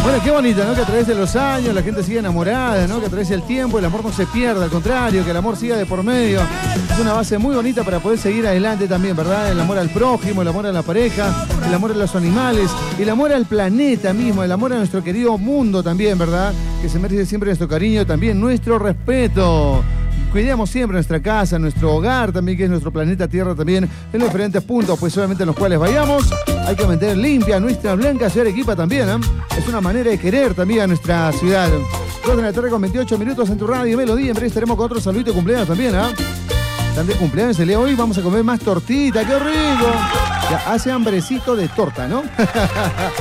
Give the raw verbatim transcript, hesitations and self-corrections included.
Bueno, qué bonita, ¿no? Que a través de los años la gente sigue enamorada, ¿no? Que a través del tiempo el amor no se pierda, al contrario, que el amor siga de por medio. Es una base muy bonita para poder seguir adelante también, ¿verdad? El amor al prójimo, el amor a la pareja, el amor a los animales, el amor al planeta mismo, el amor a nuestro querido mundo también, ¿verdad? Que se merece siempre nuestro cariño, también nuestro respeto. Cuidemos siempre nuestra casa, nuestro hogar también, que es nuestro planeta Tierra también, en los diferentes puntos, pues obviamente en los cuales vayamos, hay que mantener limpia nuestra blanca ciudad de Arequipa también, ¿eh? Es una manera de querer también a nuestra ciudad. dos de la tarde con veintiocho minutos en tu radio Melodía. En breve estaremos con otro saludito de cumpleaños también, ¿eh? Están de cumpleaños el día de hoy, vamos a comer más tortita, ¡qué rico! Ya hace hambrecito de torta, ¿no?